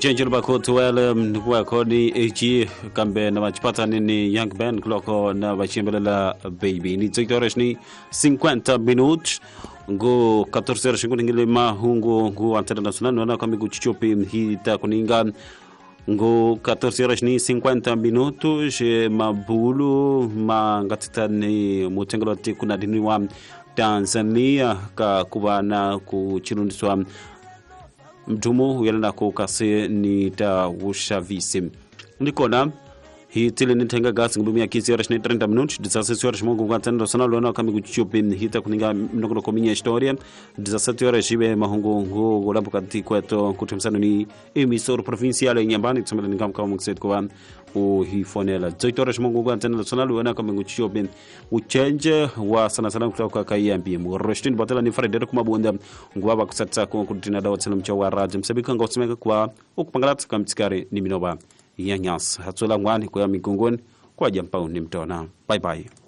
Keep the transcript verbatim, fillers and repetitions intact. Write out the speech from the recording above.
Uchenjelo bako tuwele mnikuwa kodi echi kambe na wachipata nini Young Band kloko na wachimbelela Baby. Ni ziktoresh ni cinquanta minutos. Ngo catorze horas cinquenta ngile mahungu ngo internacional wana kami kuchichopi hita kuninga. Ngo catorze horas ni cinquenta minutos mabulu mangatita ni mutengelo tikuna diniwa Tanzania ka kubana kuchirundiswa mtumu uyalana ko kase ni ta ushavisi ndikona hi tile nitenga gas ngumi ya kisi horas ni trenta minutos dezasete horas mongo kwatanda sana lona kami kuchupi hita kuninga mnoko kominya historia dezasete horas ibe mahongo ngo golampo kati kweto kutumsano ni emisor provincial ya Nyambani kusema ni kama kama mkset kwa u hifonela dezoito horas mongo kwatanda sana lona kami kuchupi uchenje wa sana sana kutoka kayambi murostin botela ni Frederick Kumabonda ngwaba kusatsa ko kutina dawa tsela mchawa radio msabika ngosemeka kwa ukupangala kamtsikare ni minoba yanyas hatsola ngwani kwa migongoni kwa jampau ni mtona. Bye bye.